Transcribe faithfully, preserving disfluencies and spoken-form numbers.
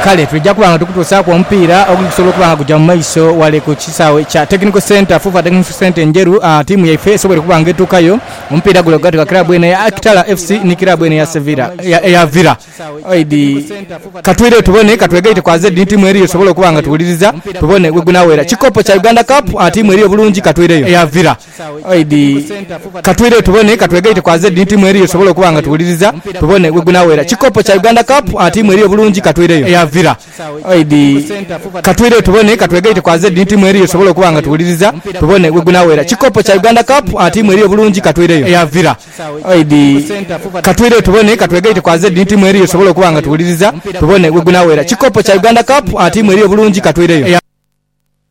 kale tujja kubanga tukutuusaako omupiira ogusobola okubanga gujja mu maiso wale ku kisaawe kya technical center fufa technical center enjeru uh, tiimu yaife esobole kubanga etuukayo omupiira gulo gatika kilabu eno ya Kitala F C ni kilabu eno ya Sevilla ya, ya Villa oidi katwire tubone katwegaite kwa zedi tiimu eriyo esobola okubanga tuwuliriza tubone gwe gunawera kikopo kya Uganda Cup uh, tiimu eriyo bulungi katwireyo ya Villa oidi katwire tubone katwegaite kwa zedi tiimu eriyo esobola okubanga tuwuliriza tubone gwe gunawera kikopo kya Uganda Cup uh, tiimu eriyo bulungi katwireyo ya Villa oidi katwire tubone katwegaite kwa zedi tiimu eriyo esobola okubanga tuwuliriza tubone gwe gunawera kikopo kya Uganda Cup uh, tiimu eriyo bulungi katwireyo ya Villa oidi katwire tubone katwegaite kwa zedi tiimu eriyo esobola okubanga tuwuliriza tubone gwe gunawera kikopo kya Uganda Cup uh, tiimu eriyo bulungi katwireyo